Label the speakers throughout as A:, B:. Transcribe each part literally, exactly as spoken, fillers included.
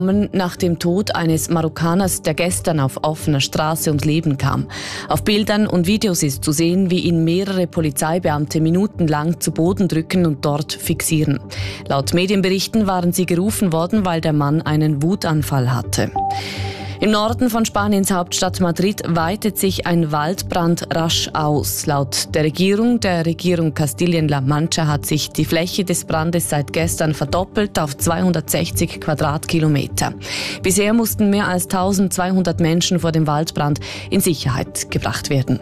A: Nach dem Tod eines Marokkaners, der gestern auf offener Straße ums Leben kam. Auf Bildern und Videos ist zu sehen, wie ihn mehrere Polizeibeamte minutenlang zu Boden drücken und dort fixieren. Laut Medienberichten waren sie gerufen worden, weil der Mann einen Wutanfall hatte. Im Norden von Spaniens Hauptstadt Madrid weitet sich ein Waldbrand rasch aus. Laut der Regierung, der Regierung Kastilien-La Mancha, hat sich die Fläche des Brandes seit gestern verdoppelt auf zweihundertsechzig Quadratkilometer. Bisher mussten mehr als eintausendzweihundert Menschen vor dem Waldbrand in Sicherheit gebracht werden.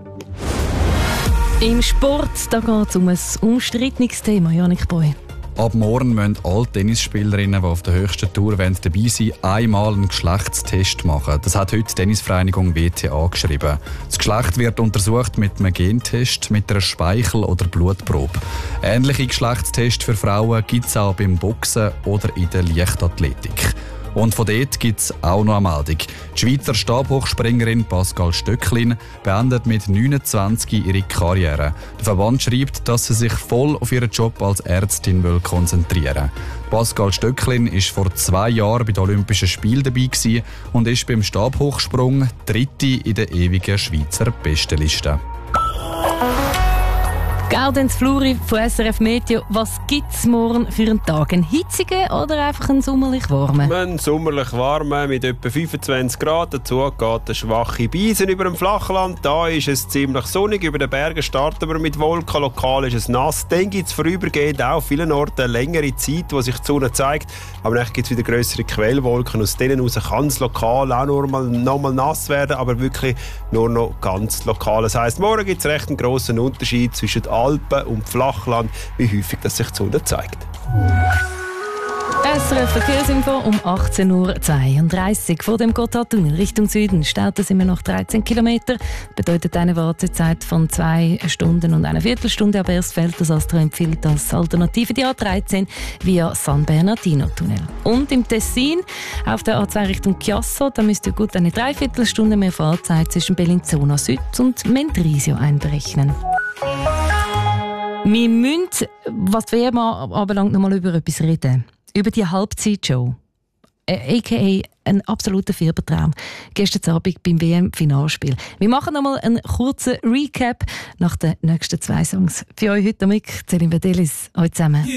B: Im Sport da geht es um ein umstrittenes Thema, Janik Boy.
C: Ab morgen müssen alle Tennisspielerinnen, die auf der höchsten Tour dabei sind, einmal einen Geschlechtstest machen. Das hat heute die Tennisvereinigung W T A geschrieben. Das Geschlecht wird untersucht mit einem Gentest, mit einer Speichel- oder Blutprobe. Ähnliche Geschlechtstests für Frauen gibt es auch beim Boxen oder in der Leichtathletik. Und von dort gibt es auch noch eine Meldung. Die Schweizer Stabhochspringerin Pascal Stöcklin beendet mit neunundzwanzig ihre Karriere. Der Verband schreibt, dass sie sich voll auf ihren Job als Ärztin will konzentrieren will. Pascal Stöcklin war vor zwei Jahren bei den Olympischen Spielen dabei gewesen und ist beim Stabhochsprung Dritte in der ewigen Schweizer Bestenliste.
B: Gaudenz Fluri von S R F Meteo. Was gibt es morgen für einen Tag? Ein hitzigen oder einfach einen sommerlich warmen?
D: Ein sommerlich warmen mit etwa fünfundzwanzig Grad. Dazu geht eine schwache Brise über dem Flachland. Da ist es ziemlich sonnig. Über den Bergen starten wir mit Wolken. Lokal ist es nass. Dann gibt es vorübergehend auch vielen Orten eine längere Zeit, wo sich die Sonne zeigt. Aber dann gibt es wieder grössere Quellwolken. Aus denen heraus kann es lokal auch nur mal, noch mal nass werden, aber wirklich nur noch ganz lokal. Das heisst, morgen gibt es recht einen grossen Unterschied zwischen Alpen und Flachland, wie häufig das sich die Sonne zeigt.
B: S R F Verkehrsinfo um achtzehn Uhr zweiunddreißig. Vor dem Gotthardtunnel Richtung Süden staut es immer noch dreizehn Kilometer. Bedeutet eine Wartezeit von zwei Stunden und einer Viertelstunde. Aber erst fällt das Astro empfiehlt als Alternative die A dreizehn via San Bernardino-Tunnel. Und im Tessin auf der A zwei Richtung Chiasso, da müsst ihr gut eine Dreiviertelstunde mehr Fahrzeit zwischen Bellinzona Süd und Mendrisio einberechnen. Wir müssen, was die W M anbelangt, noch mal über etwas reden. Über die Halbzeitshow. A K A ein absoluter Fiebertraum. Gestern Abend beim W M-Finalspiel. Wir machen noch mal einen kurzen Recap nach den nächsten zwei Songs. Für euch heute Abend, Celine Verdelis, euch zusammen.